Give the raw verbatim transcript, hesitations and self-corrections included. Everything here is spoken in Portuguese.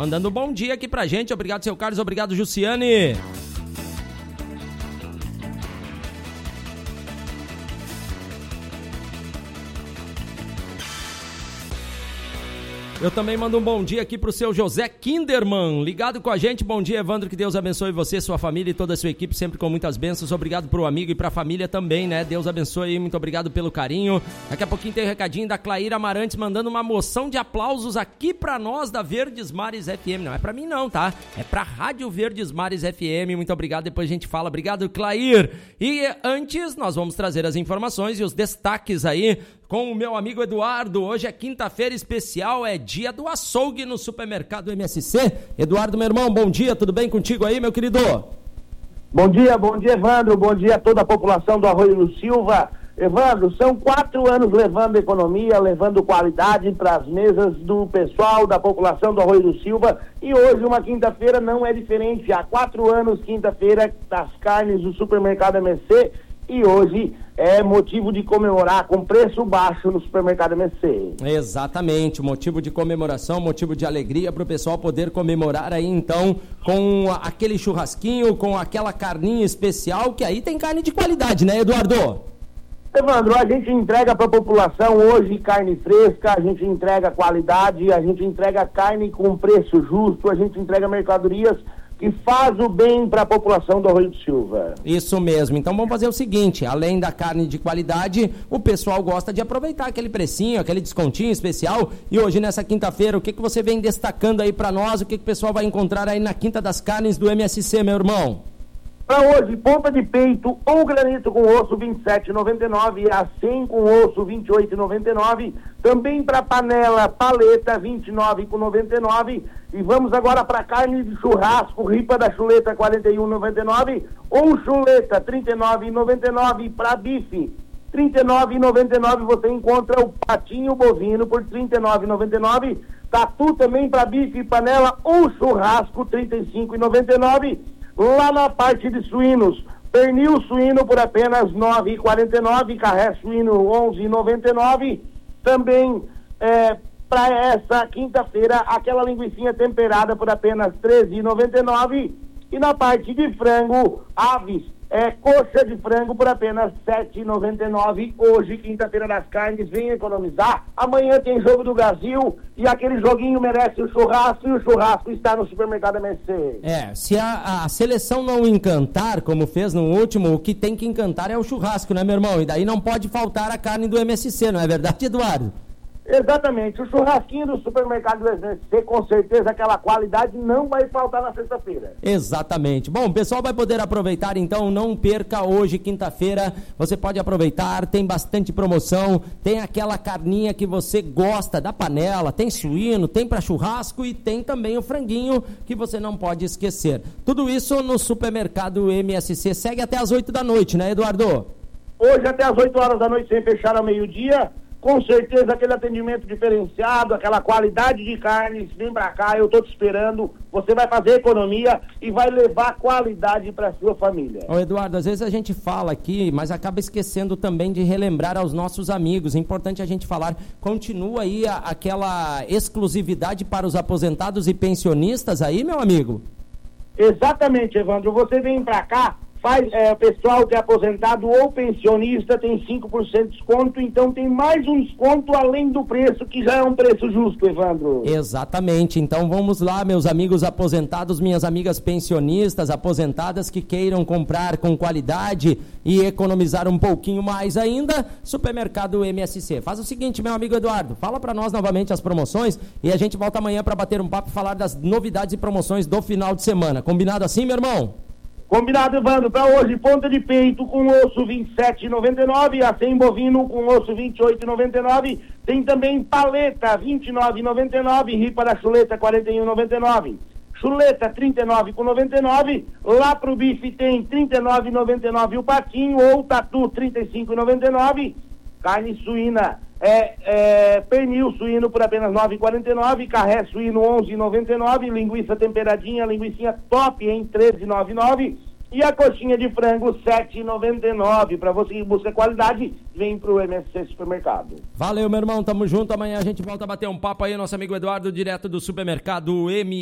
mandando um bom dia aqui pra gente. Obrigado, seu Carlos. Obrigado, Jussiane. Eu também mando um bom dia aqui pro seu José Kinderman, ligado com a gente. Bom dia, Evandro, que Deus abençoe você, sua família e toda a sua equipe, sempre com muitas bênçãos. Obrigado pro amigo e pra família também, né? Deus abençoe, muito obrigado pelo carinho. Daqui a pouquinho tem um recadinho da Claíra Amarantes, mandando uma moção de aplausos aqui pra nós da Verdes Mares F M. Não é pra mim não, tá? É pra Rádio Verdes Mares F M. Muito obrigado, depois a gente fala. Obrigado, Clair. E antes, nós vamos trazer as informações e os destaques aí com o meu amigo Eduardo. Hoje é quinta-feira especial, é dia do açougue no supermercado M S C. Eduardo, meu irmão, bom dia, tudo bem contigo aí, meu querido? Bom dia, bom dia, Evandro, bom dia a toda a população do Arroio do Silva. Evandro, são quatro anos levando economia, levando qualidade para as mesas do pessoal, da população do Arroio do Silva, e hoje, uma quinta-feira, não é diferente. Há quatro anos, quinta-feira, das carnes do supermercado M S C, e hoje é motivo de comemorar com preço baixo no supermercado M S C. Exatamente, motivo de comemoração, motivo de alegria para o pessoal poder comemorar aí então com aquele churrasquinho, com aquela carninha especial, que aí tem carne de qualidade, né, Eduardo? Evandro, a gente entrega para a população hoje carne fresca, a gente entrega qualidade, a gente entrega carne com preço justo, a gente entrega mercadorias que faz o bem para a população do Arroio do Silva. Isso mesmo. Então vamos fazer o seguinte, além da carne de qualidade, o pessoal gosta de aproveitar aquele precinho, aquele descontinho especial. E hoje, nessa quinta-feira, o que, que você vem destacando aí para nós? O que, que o pessoal vai encontrar aí na Quinta das Carnes do M S C, meu irmão? Para hoje, ponta de peito ou granito com osso vinte e sete reais e noventa e nove centavos, a cem com osso vinte e oito reais e noventa e nove centavos. Também para panela, paleta vinte e nove reais e noventa e nove centavos. E vamos agora para carne de churrasco, ripa da chuleta quarenta e um reais e noventa e nove centavos, ou chuleta trinta e nove reais e noventa e nove centavos. Para bife trinta e nove reais e noventa e nove centavos, você encontra o patinho bovino por trinta e nove reais e noventa e nove centavos. Tatu também para bife, panela ou churrasco trinta e cinco reais e noventa e nove centavos. Lá na parte de suínos, pernil suíno por apenas nove reais e quarenta e nove centavos, carré suíno onze reais e noventa e nove centavos. Também é, para essa quinta-feira, aquela linguicinha temperada por apenas treze reais e noventa e nove centavos. E na parte de frango, aves, é, coxa de frango por apenas sete reais e noventa e nove centavos. Hoje, quinta-feira das carnes, vem economizar. Amanhã tem jogo do Brasil e aquele joguinho merece o churrasco, e o churrasco está no supermercado M S C. É, se a, a seleção não encantar, como fez no último, o que tem que encantar é o churrasco, né, meu irmão? E daí não pode faltar a carne do M S C, não é verdade, Eduardo? Exatamente, o churrasquinho do supermercado do M S C, com certeza aquela qualidade não vai faltar na sexta-feira. Exatamente. Bom, o pessoal vai poder aproveitar, então não perca hoje, quinta-feira, você pode aproveitar, tem bastante promoção, tem aquela carninha que você gosta da panela, tem suíno, tem para churrasco e tem também o franguinho que você não pode esquecer. Tudo isso no supermercado M S C, segue até as oito da noite, né, Eduardo? Hoje até as oito horas da noite, sem fechar ao meio-dia. Com certeza aquele atendimento diferenciado, aquela qualidade de carnes, vem pra cá, eu tô te esperando, você vai fazer economia e vai levar qualidade pra sua família. Ô Eduardo, às vezes a gente fala aqui, mas acaba esquecendo também de relembrar aos nossos amigos, é importante a gente falar, continua aí a, aquela exclusividade para os aposentados e pensionistas aí, meu amigo? Exatamente, Evandro, você vem pra cá, faz, é, o pessoal que é aposentado ou pensionista tem cinco por cento de desconto, então tem mais um desconto além do preço, que já é um preço justo, Evandro. Exatamente, então vamos lá, meus amigos aposentados, minhas amigas pensionistas, aposentadas que queiram comprar com qualidade e economizar um pouquinho mais ainda, Supermercado M S C. Faz o seguinte, meu amigo Eduardo, fala para nós novamente as promoções e a gente volta amanhã para bater um papo e falar das novidades e promoções do final de semana. Combinado assim, meu irmão? Combinado, Evandro, para hoje, ponta de peito com osso vinte e sete reais e noventa e nove centavos, a cem bovino com osso vinte e oito reais e noventa e nove centavos, tem também paleta vinte e nove reais e noventa e nove centavos, ripa da chuleta quarenta e um reais e noventa e nove centavos, chuleta trinta e nove reais e noventa e nove centavos, lá pro bife tem trinta e nove reais e noventa e nove centavos o patinho, ou tatu trinta e cinco reais e noventa e nove centavos, carne suína, é, é, pernil suíno por apenas nove reais e quarenta e nove centavos, carré suíno onze reais e noventa e nove centavos, linguiça temperadinha, linguiça top em treze reais e noventa e nove centavos, e a coxinha de frango sete reais e noventa e nove centavos. Para você que busca qualidade, vem pro M S C Supermercado. Valeu, meu irmão, tamo junto, amanhã a gente volta a bater um papo aí, nosso amigo Eduardo, direto do Supermercado M